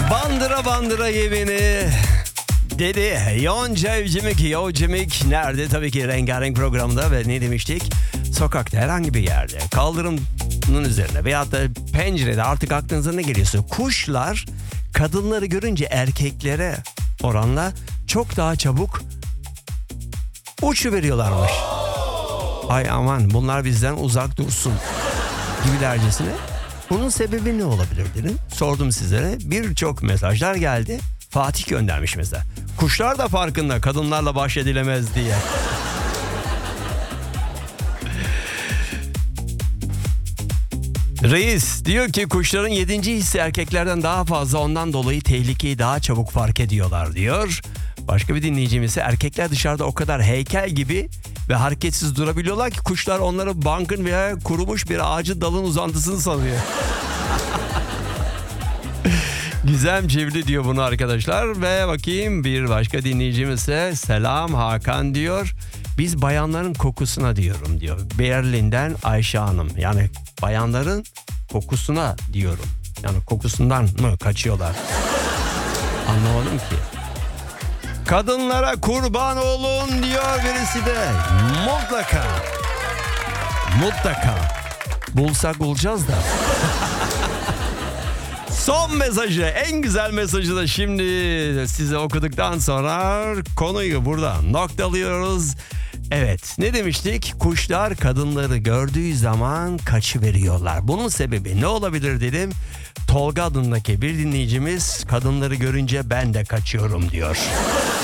Bandıra bandıra ye beni dedi Yonca Evcimik nerede? Tabii ki Rengarenk programında ve ne demiştik? Sokakta, herhangi bir yerde, kaldırımın üzerine veyahut da pencerede, artık aklınıza ne geliyorsa, kuşlar kadınları görünce erkeklere oranla çok daha çabuk uçuveriyorlarmış. Ay aman, bunlar bizden uzak dursun gibilercesine. Bunun sebebi ne olabilir dedim. Sordum sizlere. Birçok mesajlar geldi. Fatih göndermiş mesela. Kuşlar da farkında kadınlarla baş edilemez diye. Reis diyor ki kuşların 7. hissi erkeklerden daha fazla, ondan dolayı tehlikeyi daha çabuk fark ediyorlar diyor. Başka bir dinleyicimiz ise erkekler dışarıda o kadar heykel gibi ve hareketsiz durabiliyorlar ki kuşlar onları bankın veya kurumuş bir ağacın dalın uzantısını sanıyor. Gizem Civli diyor bunu arkadaşlar. Ve bakayım, bir başka dinleyicimiz ise selam Hakan diyor. Biz bayanların kokusuna diyorum diyor. Berlin'den Ayşe Hanım. Yani bayanların kokusuna diyorum. Yani kokusundan mı kaçıyorlar? Anlamadım ki. Kadınlara kurban olun diyor birisi de. Mutlaka. Bulsak bulacağız da. Son mesajı, en güzel mesajı da şimdi size okuduktan sonra konuyu burada noktalıyoruz. Evet, ne demiştik? Kuşlar kadınları gördüğü zaman kaçıveriyorlar. Bunun sebebi ne olabilir dedim. Tolga adındaki bir dinleyicimiz kadınları görünce ben de kaçıyorum diyor.